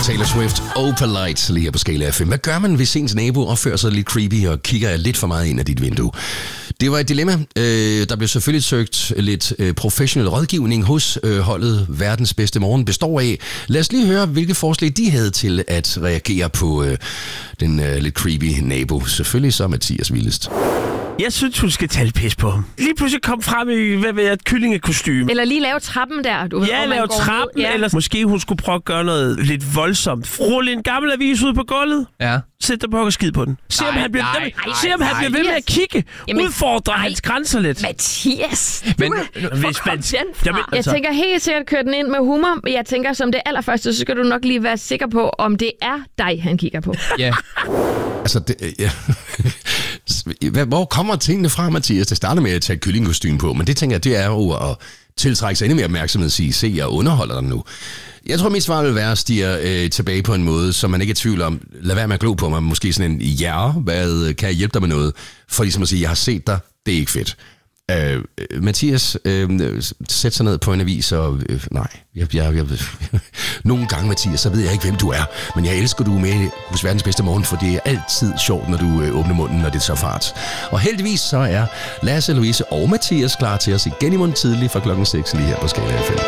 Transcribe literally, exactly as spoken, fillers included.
Taylor Swift, Opalite, lige her på Skala F M. Hvad gør man, hvis ens nabo opfører sig lidt creepy og kigger lidt for meget ind af dit vindue? Det var et dilemma. Der blev selvfølgelig søgt lidt professionel rådgivning hos holdet Verdens Bedste Morgen består af. Lad os lige høre, hvilke forslag de havde til at reagere på den lidt creepy nabo. Selvfølgelig så Mathias Vildest. Jeg synes, hun skal tage pis på ham. Lige pludselig kom frem i, hvad ved jeg, et kyllingekostyme. Eller lige lave trappen der. Du ved, ja, lave trappen, ja. Eller måske hun skulle prøve at gøre noget lidt voldsomt. Rulle en gammel avis ud på gulvet. Ja. Sæt dig på og skid på den. Se om han bliver, nej, nej, se, om han bliver ved med at kigge. Jamen, udfordre nej, hans grænser lidt. Mathias, men, hvis man, jamen, altså. Jeg tænker helt sikkert køre den ind med humor. Men jeg tænker, som det allerførste, så skal du nok lige være sikker på, om det er dig, han kigger på. Ja. Altså, det, ja. Hvor kommer tingene fra, Mathias? Det starter med at tage kyllingkostyme på, men det tænker jeg, det er jo at tiltrække sig endnu mere opmærksomhed og sige, se, jeg underholder dig nu. Jeg tror, mit svar vil være at stige øh, tilbage på en måde, som man ikke er i tvivl om. Lad være med at glo på mig. Måske sådan en, ja, hvad, kan jeg hjælpe dig med noget? For ligesom at sige, jeg har set dig, det er ikke fedt. Øh, Mathias, øh, sæt sig ned på en avis og... Øh, nej, jeg, jeg, jeg, nogle gange, Mathias, så ved jeg ikke, hvem du er. Men jeg elsker, du er med hos Verdens Bedste Morgen, for det er altid sjovt, når du øh, åbner munden, når det er så fart. Og heldigvis så er Lasse, Louise og Mathias klar til os igen i morgen tidlig fra klokken seks lige her på Skala F M.